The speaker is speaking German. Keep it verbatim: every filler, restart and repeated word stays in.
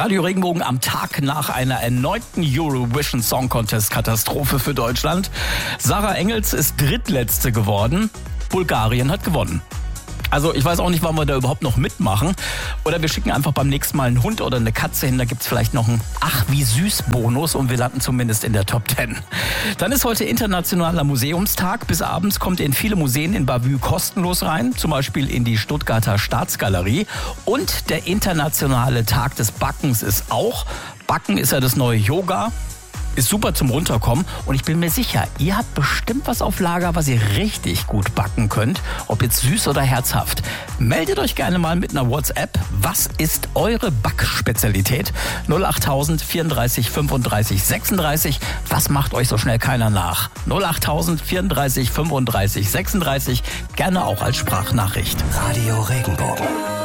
Radio Regenbogen am Tag nach einer erneuten Eurovision Song Contest Katastrophe für Deutschland. Sarah Engels ist drittletzte geworden. Bulgarien hat gewonnen. Also ich weiß auch nicht, warum wir da überhaupt noch mitmachen. Oder wir schicken einfach beim nächsten Mal einen Hund oder eine Katze hin. Da gibt's vielleicht noch einen Ach wie süß Bonus und wir landen zumindest in der Top Ten. Dann ist heute Internationaler Museumstag. Bis abends kommt ihr in viele Museen in Bavü kostenlos rein. Zum Beispiel in die Stuttgarter Staatsgalerie. Und der Internationale Tag des Backens ist auch. Backen ist ja das neue Yoga. Ist super zum Runterkommen und ich bin mir sicher, ihr habt bestimmt was auf Lager, was ihr richtig gut backen könnt, ob jetzt süß oder herzhaft. Meldet euch gerne mal mit einer WhatsApp. Was ist eure Backspezialität? null acht tausend vierunddreißig fünfunddreißig sechsunddreißig. Was macht euch so schnell keiner nach? null acht tausend vierunddreißig fünfunddreißig sechsunddreißig. Gerne auch als Sprachnachricht. Radio Regenbogen.